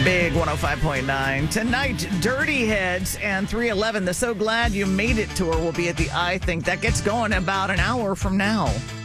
Big 105.9. Tonight, Dirty Heads and 311. The So Glad You Made It tour will be at the I Think. That gets going about an hour from now.